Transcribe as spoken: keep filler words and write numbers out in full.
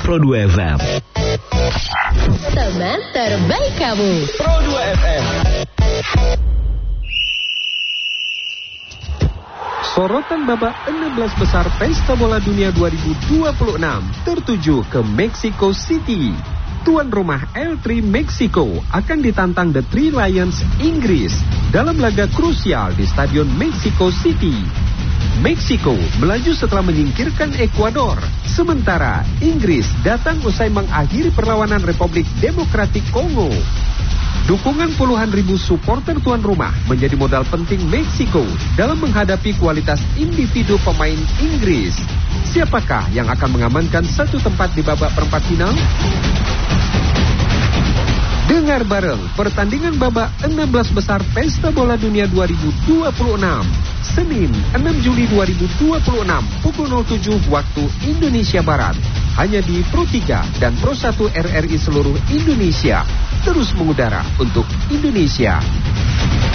Pro dua F M. Teman terbaik kamu. Pro dua F M. Sorotan babak enam belas besar Pesta Bola Dunia dua ribu dua puluh enam tertuju ke Mexico City. Tuan rumah L tiga Meksiko akan ditantang The Three Lions Inggris dalam laga krusial di Stadion Mexico City. Meksiko melaju setelah menyingkirkan Ekuador, sementara Inggris datang usai mengakhiri perlawanan Republik Demokratik Kongo. Dukungan puluhan ribu supporter tuan rumah menjadi modal penting Meksiko dalam menghadapi kualitas individu pemain Inggris. Siapakah yang akan mengamankan satu tempat di babak perempat final? Dengar bareng pertandingan babak enam belas besar Pesta Bola Dunia dua ribu dua puluh enam. Senin enam Juli dua ribu dua puluh enam pukul nol tujuh waktu Indonesia Barat. Hanya di Pro tiga dan Pro satu R R I seluruh Indonesia. Terus mengudara untuk Indonesia